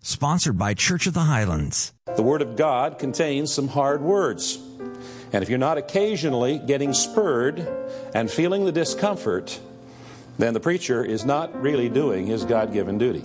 Sponsored by Church of the Highlands. The Word of God contains some hard words. And if you're not occasionally getting spurred and feeling the discomfort, then the preacher is not really doing his God-given duty.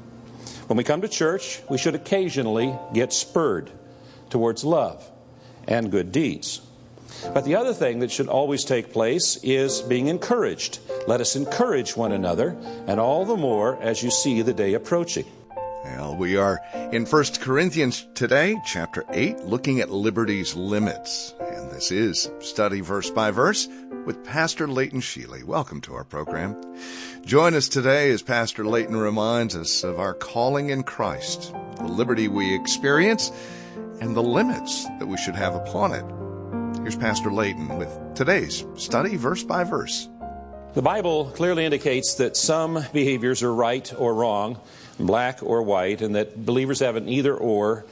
When we come to church, we should occasionally get spurred towards love and good deeds. But the other thing that should always take place is being encouraged. Let us encourage one another, and all the more as you see the day approaching. Well, we are in 1 Corinthians today, chapter 8, looking at liberty's limits. And this is Study Verse by Verse with Pastor Leighton Sheely. Welcome to our program. Join us today as Pastor Leighton reminds us of our calling in Christ, the liberty we experience, and the limits that we should have upon it. Here's Pastor Leighton with today's Study Verse by Verse. The Bible clearly indicates that some behaviors are right or wrong, black or white, and that believers have an either-or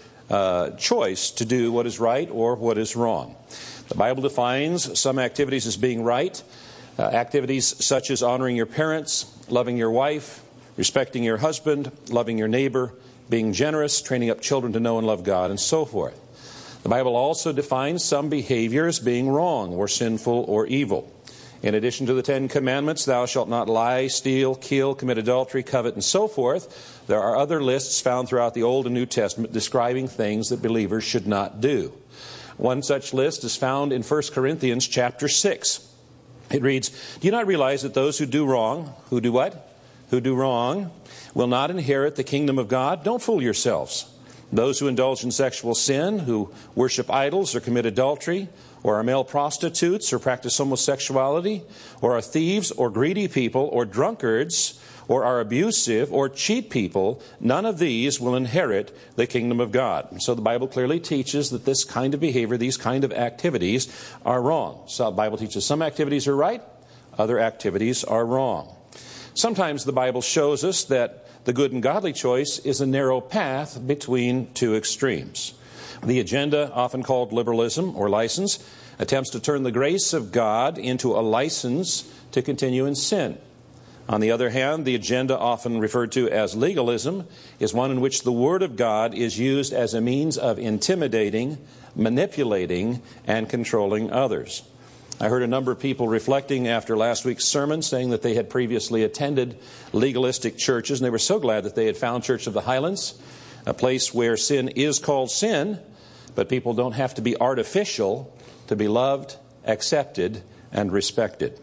choice to do what is right or what is wrong. The Bible defines some activities as being right, activities such as honoring your parents, loving your wife, respecting your husband, loving your neighbor, being generous, training up children to know and love God, and so forth. The Bible also defines some behavior as being wrong or sinful or evil. In addition to the 10 Commandments, thou shalt not lie, steal, kill, commit adultery, covet, and so forth, there are other lists found throughout the Old and New Testament describing things that believers should not do. One such list is found in 1 Corinthians chapter 6. It reads, do you not realize that those who do wrong, who do what? Who do wrong, will not inherit the kingdom of God? Don't fool yourselves. Those who indulge in sexual sin, who worship idols or commit adultery, or are male prostitutes, or practice homosexuality, or are thieves, or greedy people, or drunkards, or are abusive, or cheat people, none of these will inherit the kingdom of God. So the Bible clearly teaches that this kind of behavior, these kind of activities are wrong. So the Bible teaches some activities are right, other activities are wrong. Sometimes the Bible shows us that the good and godly choice is a narrow path between two extremes. The agenda, often called liberalism or license, attempts to turn the grace of God into a license to continue in sin. On the other hand, the agenda, often referred to as legalism, is one in which the Word of God is used as a means of intimidating, manipulating, and controlling others. I heard a number of people reflecting after last week's sermon saying that they had previously attended legalistic churches, and they were so glad that they had found Church of the Highlands, a place where sin is called sin, but people don't have to be artificial to be loved, accepted, and respected.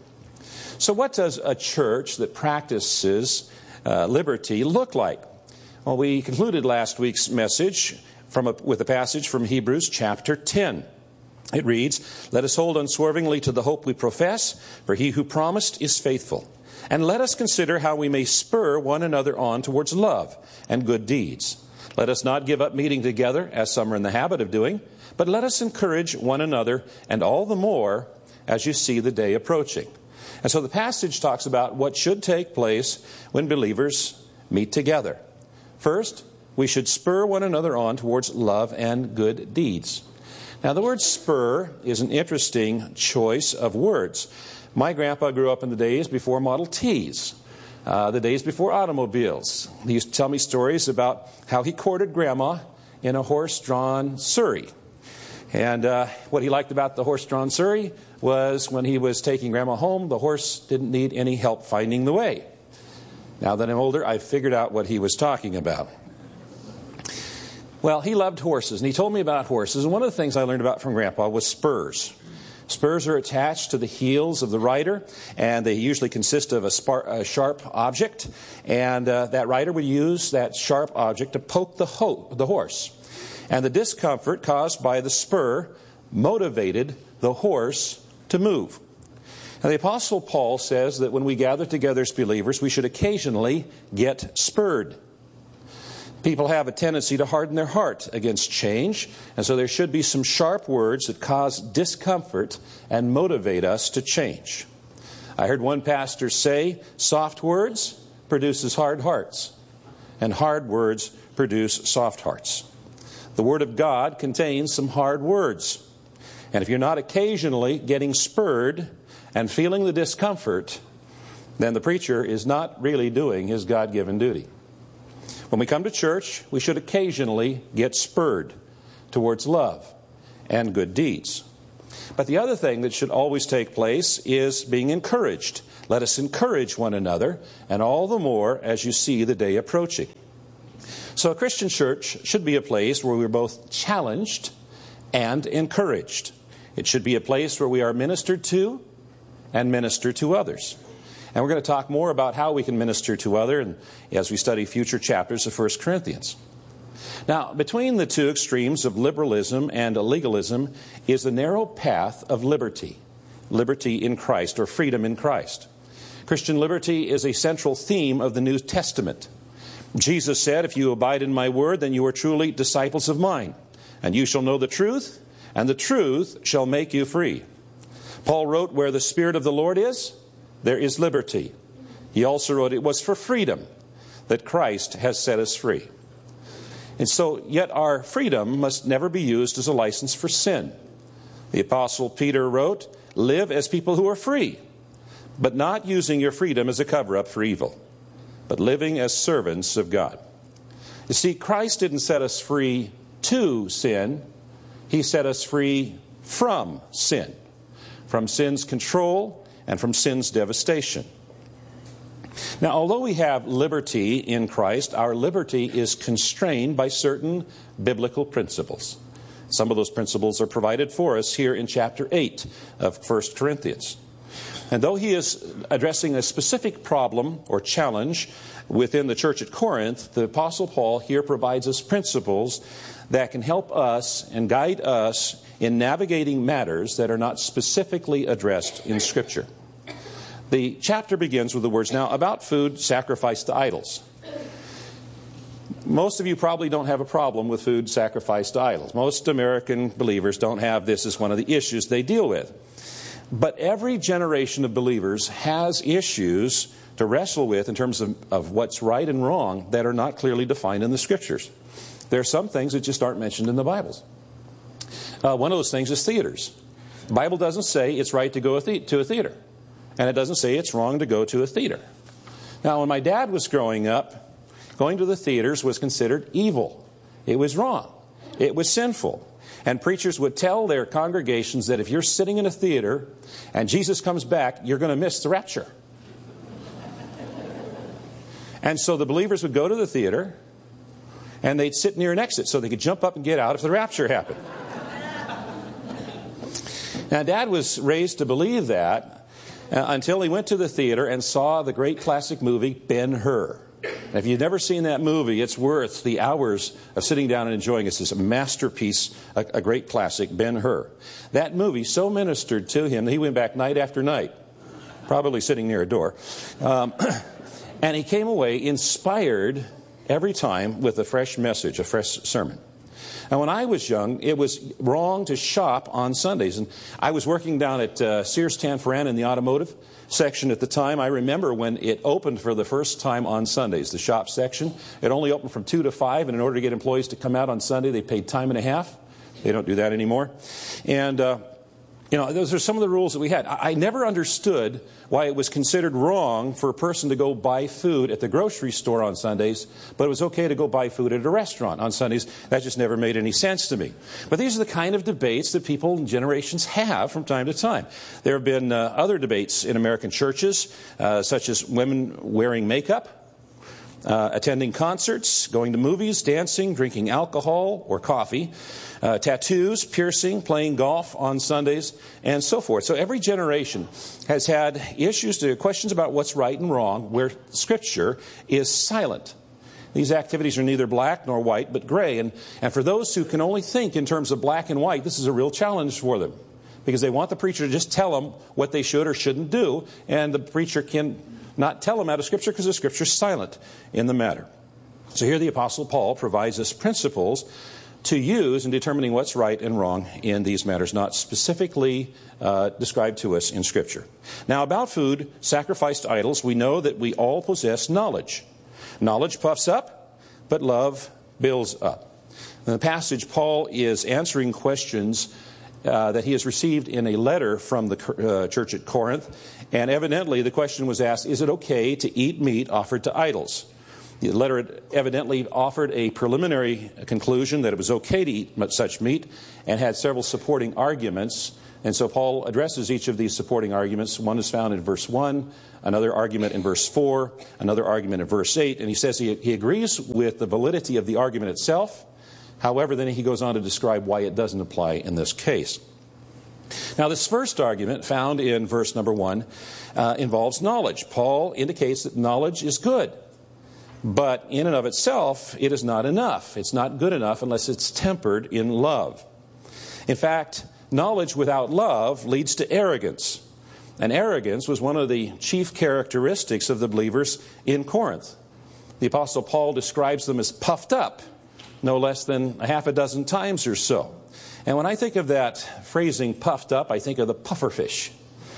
So what does a church that practices liberty look like? Well, we concluded last week's message with a passage from Hebrews chapter 10. It reads, let us hold unswervingly to the hope we profess, for he who promised is faithful. And let us consider how we may spur one another on towards love and good deeds. Let us not give up meeting together, as some are in the habit of doing, but let us encourage one another, and all the more as you see the day approaching. And so the passage talks about what should take place when believers meet together. First, we should spur one another on towards love and good deeds. Now, the word spur is an interesting choice of words. My grandpa grew up in the days before Model Ts, the days before automobiles. He used to tell me stories about how he courted Grandma in a horse-drawn surrey. And what he liked about the horse-drawn surrey was when he was taking Grandma home, the horse didn't need any help finding the way. Now that I'm older, I've figured out what he was talking about. Well, he loved horses, and he told me about horses. And one of the things I learned about from Grandpa was spurs. Spurs are attached to the heels of the rider, and they usually consist of a sharp object. And that rider would use that sharp object to poke the horse. And the discomfort caused by the spur motivated the horse to move. Now, the Apostle Paul says that when we gather together as believers, we should occasionally get spurred. People have a tendency to harden their heart against change, and so there should be some sharp words that cause discomfort and motivate us to change. I heard one pastor say, soft words produces hard hearts, and hard words produce soft hearts. The Word of God contains some hard words, and if you're not occasionally getting spurred and feeling the discomfort, then the preacher is not really doing his God-given duty. When we come to church, we should occasionally get spurred towards love and good deeds. But the other thing that should always take place is being encouraged. Let us encourage one another, and all the more as you see the day approaching. So a Christian church should be a place where we're both challenged and encouraged. It should be a place where we are ministered to and minister to others. And we're going to talk more about how we can minister to others as we study future chapters of 1 Corinthians. Now, between the two extremes of liberalism and legalism is the narrow path of liberty. Liberty in Christ, or freedom in Christ. Christian liberty is a central theme of the New Testament. Jesus said, "If you abide in my word, then you are truly disciples of mine. And you shall know the truth, and the truth shall make you free." Paul wrote, "Where the Spirit of the Lord is, there is liberty." He also wrote, "It was for freedom that Christ has set us free." And so, yet our freedom must never be used as a license for sin. The Apostle Peter wrote, "Live as people who are free, but not using your freedom as a cover-up for evil, but living as servants of God." You see, Christ didn't set us free to sin. He set us free from sin, from sin's control and from sin's devastation. Now, although we have liberty in Christ, our liberty is constrained by certain biblical principles. Some of those principles are provided for us here in chapter 8 of 1 Corinthians. And though he is addressing a specific problem or challenge within the church at Corinth, the Apostle Paul here provides us principles that can help us and guide us in navigating matters that are not specifically addressed in Scripture. The chapter begins with the words, "Now about food sacrificed to idols." Most of you probably don't have a problem with food sacrificed to idols. Most American believers don't have this as one of the issues they deal with. But every generation of believers has issues to wrestle with in terms of what's right and wrong that are not clearly defined in the Scriptures. There are some things that just aren't mentioned in the Bibles. One of those things is theaters. The Bible doesn't say it's right to go to a theater. And it doesn't say it's wrong to go to a theater. Now, when my dad was growing up, going to the theaters was considered evil. It was wrong. It was sinful. And preachers would tell their congregations that if you're sitting in a theater and Jesus comes back, you're going to miss the rapture. And so the believers would go to the theater and they'd sit near an exit so they could jump up and get out if the rapture happened. Now, Dad was raised to believe that until he went to the theater and saw the great classic movie Ben-Hur. If you've never seen that movie, it's worth the hours of sitting down and enjoying it. It's a masterpiece, a great classic, Ben-Hur. That movie so ministered to him that he went back night after night, probably sitting near a door. And he came away inspired every time with a fresh message, a fresh sermon. Now, when I was young, it was wrong to shop on Sundays. And I was working down at Sears Tanforan in the automotive section at the time. I remember when it opened for the first time on Sundays, the shop section. It only opened from 2 to 5, and in order to get employees to come out on Sunday, they paid time and a half. They don't do that anymore. And those are some of the rules that we had. I never understood why it was considered wrong for a person to go buy food at the grocery store on Sundays, but it was okay to go buy food at a restaurant on Sundays. That just never made any sense to me. But these are the kind of debates that people and generations have from time to time. There have been other debates in American churches, such as women wearing makeup, attending concerts, going to movies, dancing, drinking alcohol or coffee, tattoos, piercing, playing golf on Sundays, and so forth. So every generation has had questions about what's right and wrong, where Scripture is silent. These activities are neither black nor white, but gray. And for those who can only think in terms of black and white, this is a real challenge for them, because they want the preacher to just tell them what they should or shouldn't do, and the preacher can not tell them out of Scripture because the Scripture is silent in the matter. So here the Apostle Paul provides us principles to use in determining what's right and wrong in these matters, not specifically described to us in Scripture. Now, about food sacrificed to idols, we know that we all possess knowledge. Knowledge puffs up, but love builds up. In the passage, Paul is answering questions that he has received in a letter from the church at Corinth. And evidently the question was asked, is it okay to eat meat offered to idols? The letter evidently offered a preliminary conclusion that it was okay to eat such meat and had several supporting arguments. And so Paul addresses each of these supporting arguments. One is found in verse 1, another argument in verse 4, another argument in verse 8. And he says he agrees with the validity of the argument itself. However, then he goes on to describe why it doesn't apply in this case. Now, this first argument found in verse number 1 involves knowledge. Paul indicates that knowledge is good. But in and of itself, it is not enough. It's not good enough unless it's tempered in love. In fact, knowledge without love leads to arrogance. And arrogance was one of the chief characteristics of the believers in Corinth. The Apostle Paul describes them as puffed up, no less than a half a dozen times or so. And when I think of that phrasing, puffed up, I think of the pufferfish.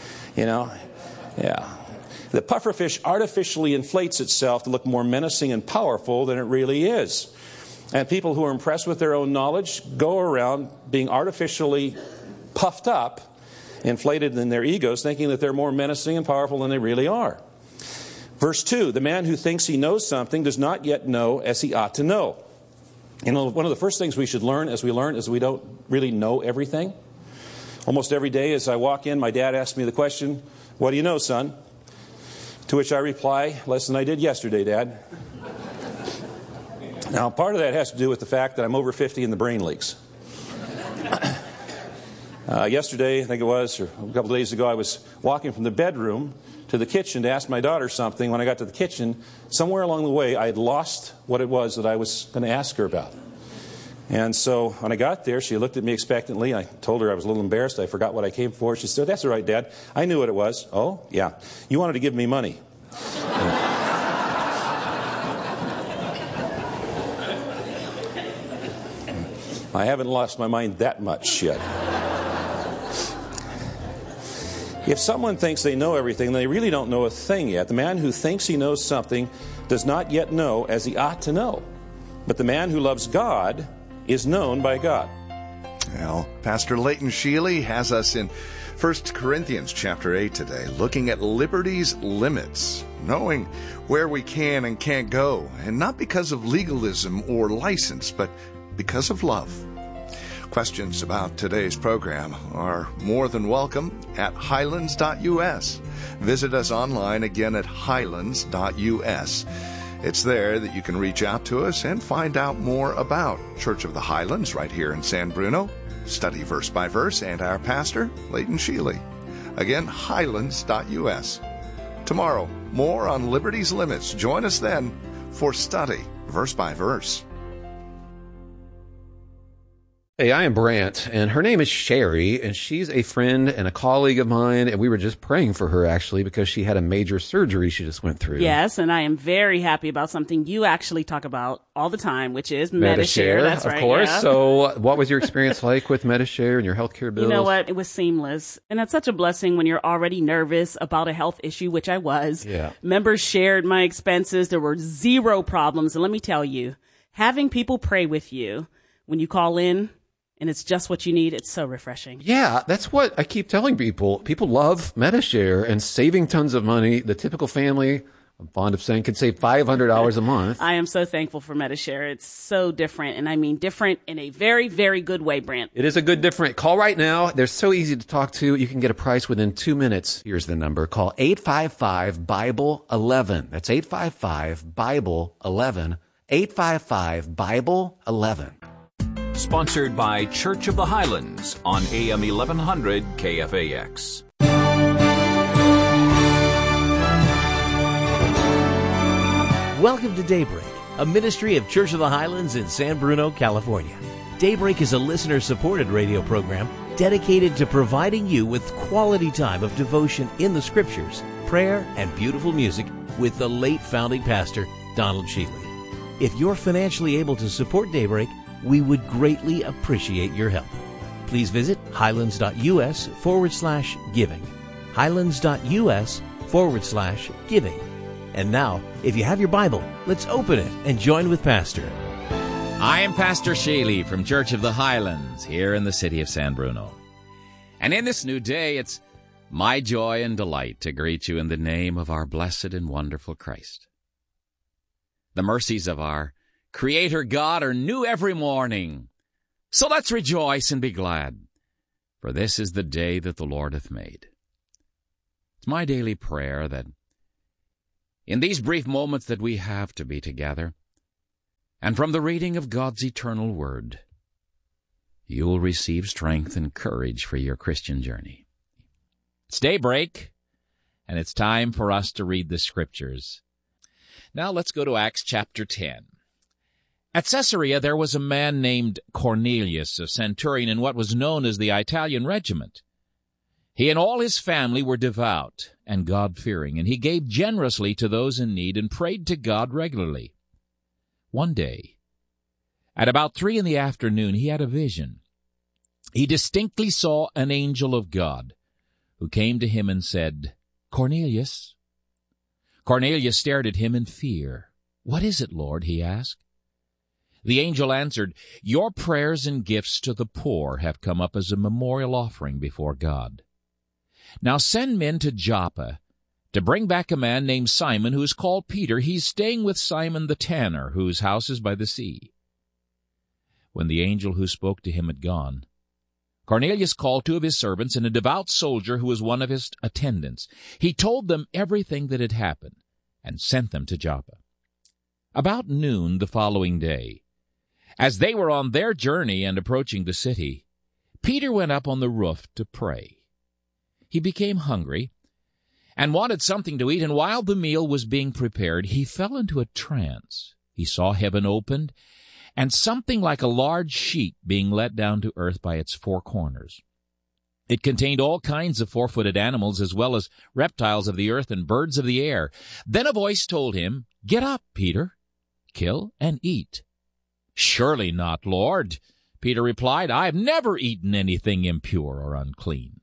Yeah. The pufferfish artificially inflates itself to look more menacing and powerful than it really is. And people who are impressed with their own knowledge go around being artificially puffed up, inflated in their egos, thinking that they're more menacing and powerful than they really are. Verse 2, the man who thinks he knows something does not yet know as he ought to know. One of the first things we should learn is we don't really know everything. Almost every day as I walk in, my dad asks me the question, "What do you know, son?" To which I reply, "Less than I did yesterday, Dad." Now, part of that has to do with the fact that I'm over 50 and the brain leaks. Yesterday, I think it was, or a couple of days ago, I was walking from the bedroom to the kitchen to ask my daughter something. When I got to the kitchen, somewhere along the way, I had lost what it was that I was going to ask her about. And so when I got there, she looked at me expectantly. I told her I was a little embarrassed. I forgot what I came for. She said, "That's all right, Dad. I knew what it was." "Oh, yeah. You wanted to give me money." I haven't lost my mind that much yet. If someone thinks they know everything, they really don't know a thing yet. The man who thinks he knows something does not yet know as he ought to know. But the man who loves God is known by God. Well, Pastor Leighton Sheely has us in 1 Corinthians chapter 8 today, looking at liberty's limits, knowing where we can and can't go, and not because of legalism or license, but because of love. Questions about today's program are more than welcome at highlands.us. Visit us online again at highlands.us. It's there that you can reach out to us and find out more about Church of the Highlands right here in San Bruno, study verse by verse, and our pastor, Leighton Sheely. Again, highlands.us. Tomorrow, more on Liberty's Limits. Join us then for study verse by verse. Hey, I am Brant, and her name is Sherry, and she's a friend and a colleague of mine, and we were just praying for her, actually, because she had a major surgery she just went through. Yes, and I am very happy about something you actually talk about all the time, which is Medi-Share. That's right, of course. Yeah. So what was your experience like with Medi-Share and your healthcare bills? You know what? It was seamless, and that's such a blessing when you're already nervous about a health issue, which I was. Yeah. Members shared my expenses. There were zero problems, and let me tell you, having people pray with you when you call in, and it's just what you need, it's so refreshing. Yeah, that's what I keep telling people. People love Medi-Share and saving tons of money. The typical family, I'm fond of saying, can save $500 a month. I am so thankful for Medi-Share. It's so different, and I mean different in a very, very good way, Brant. It is a good different. Call right now. They're so easy to talk to. You can get a price within 2 minutes. Here's the number. Call 855-BIBLE-11. That's 855-BIBLE-11. 855-BIBLE-11. Sponsored by Church of the Highlands on AM 1100 KFAX. Welcome to Daybreak, a ministry of Church of the Highlands in San Bruno, California. Daybreak is a listener-supported radio program dedicated to providing you with quality time of devotion in the Scriptures, prayer, and beautiful music with the late founding pastor, Donald Sheely. If you're financially able to support Daybreak, we would greatly appreciate your help. Please visit highlands.us/giving. highlands.us/giving. And now, if you have your Bible, let's open it and join with Pastor. I am Pastor Sheely from Church of the Highlands here in the city of San Bruno. And in this new day, it's my joy and delight to greet you in the name of our blessed and wonderful Christ. The mercies of our Creator God are new every morning. So let's rejoice and be glad, for this is the day that the Lord hath made. It's my daily prayer that in these brief moments that we have to be together, and from the reading of God's eternal word, you will receive strength and courage for your Christian journey. It's daybreak, and it's time for us to read the Scriptures. Now let's go to Acts chapter 10. At Caesarea there was a man named Cornelius, a centurion in what was known as the Italian regiment. He and all his family were devout and God-fearing, and he gave generously to those in need and prayed to God regularly. One day, at about 3 p.m, he had a vision. He distinctly saw an angel of God who came to him and said, "Cornelius." Cornelius stared at him in fear. "What is it, Lord?" he asked. The angel answered, "Your prayers and gifts to the poor have come up as a memorial offering before God. Now send men to Joppa to bring back a man named Simon who is called Peter. He's staying with Simon the tanner, whose house is by the sea." When the angel who spoke to him had gone, Cornelius called 2 of his servants and a devout soldier who was one of his attendants. He told them everything that had happened and sent them to Joppa. About noon the following day, as they were on their journey and approaching the city, Peter went up on the roof to pray. He became hungry and wanted something to eat, and while the meal was being prepared, he fell into a trance. He saw heaven opened, and something like a large sheet being let down to earth by its 4 corners. It contained all kinds of 4-footed animals, as well as reptiles of the earth and birds of the air. Then a voice told him, "Get up, Peter, kill and eat." "Surely not, Lord," Peter replied. "I have never eaten anything impure or unclean."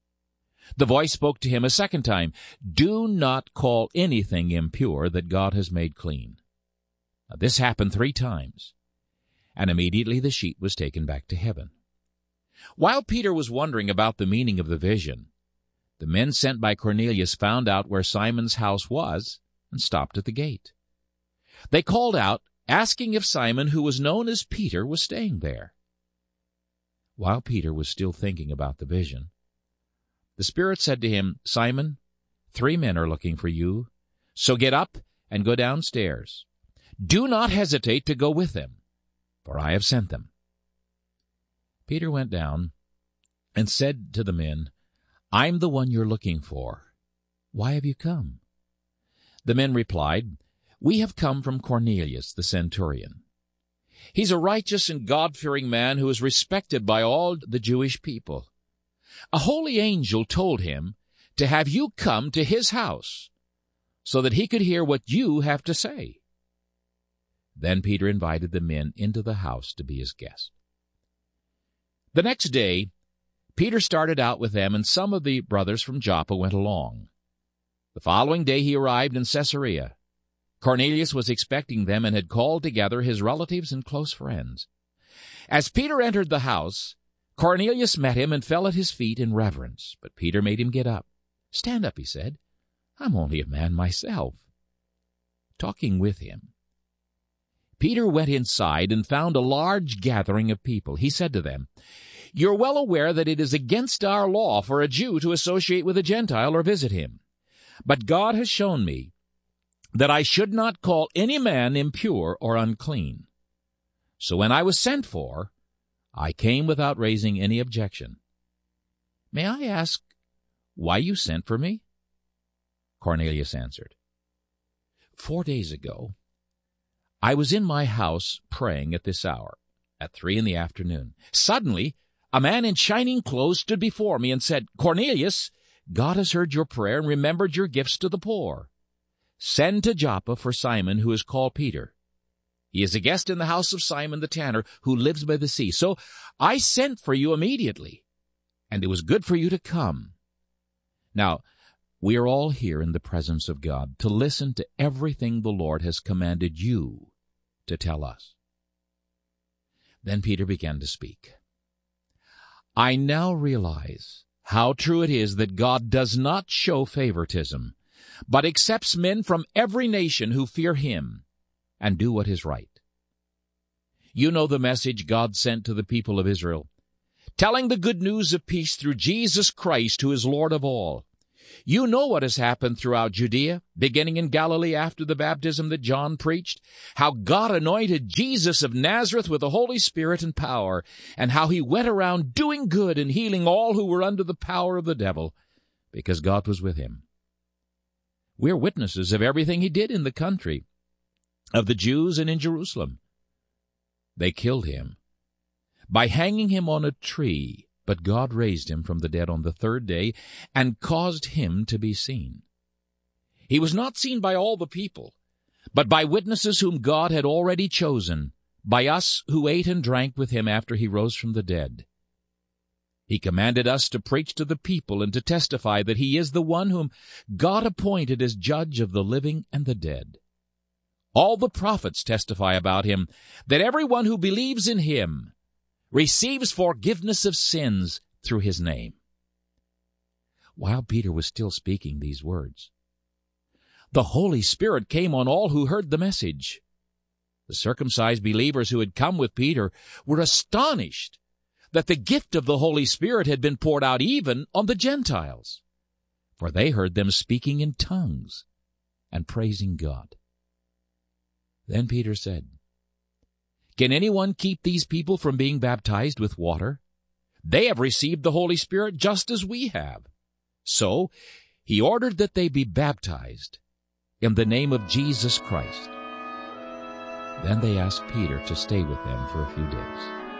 The voice spoke to him a second time, "Do not call anything impure that God has made clean." Now, this happened 3 times. And immediately the sheet was taken back to heaven. While Peter was wondering about the meaning of the vision, the men sent by Cornelius found out where Simon's house was and stopped at the gate. They called out, asking if Simon, who was known as Peter, was staying there. While Peter was still thinking about the vision, the Spirit said to him, "Simon, 3 men are looking for you, so get up and go downstairs. Do not hesitate to go with them, for I have sent them." Peter went down and said to the men, "I'm the one you're looking for. Why have you come?" The men replied, "We have come from Cornelius the centurion. He's a righteous and God-fearing man who is respected by all the Jewish people. A holy angel told him to have you come to his house so that he could hear what you have to say." Then Peter invited the men into the house to be his guest. The next day, Peter started out with them, and some of the brothers from Joppa went along. The following day he arrived in Caesarea. Cornelius was expecting them and had called together his relatives and close friends. As Peter entered the house, Cornelius met him and fell at his feet in reverence, but Peter made him get up. "Stand up," he said. "I'm only a man myself." Talking with him, Peter went inside and found a large gathering of people. He said to them, "You're well aware that it is against our law for a Jew to associate with a Gentile or visit him. But God has shown me that I should not call any man impure or unclean. So when I was sent for, I came without raising any objection. May I ask why you sent for me?" Cornelius answered, 4 days ago, I was in my house praying at this hour, at 3 p.m. Suddenly, a man in shining clothes stood before me and said, "Cornelius, God has heard your prayer and remembered your gifts to the poor. Send to Joppa for Simon, who is called Peter. He is a guest in the house of Simon the tanner, who lives by the sea. So I sent for you immediately, and it was good for you to come. Now, we are all here in the presence of God to listen to everything the Lord has commanded you to tell us." Then Peter began to speak. "I now realize how true it is that God does not show favoritism, but accepts men from every nation who fear him and do what is right. You know the message God sent to the people of Israel, telling the good news of peace through Jesus Christ, who is Lord of all. You know what has happened throughout Judea, beginning in Galilee after the baptism that John preached, how God anointed Jesus of Nazareth with the Holy Spirit and power, and how he went around doing good and healing all who were under the power of the devil, because God was with him. We're witnesses of everything he did in the country of the Jews and in Jerusalem. They killed him by hanging him on a tree, but God raised him from the dead on the third day and caused him to be seen. He was not seen by all the people, but by witnesses whom God had already chosen, by us who ate and drank with him after he rose from the dead. He commanded us to preach to the people and to testify that he is the one whom God appointed as judge of the living and the dead. All the prophets testify about him, that everyone who believes in him receives forgiveness of sins through his name. While Peter was still speaking these words, the Holy Spirit came on all who heard the message. The circumcised believers who had come with Peter were astonished that the gift of the Holy Spirit had been poured out even on the Gentiles, for they heard them speaking in tongues and praising God. Then Peter said, "Can anyone keep these people from being baptized with water? They have received the Holy Spirit just as we have." So he ordered that they be baptized in the name of Jesus Christ. Then they asked Peter to stay with them for a few days.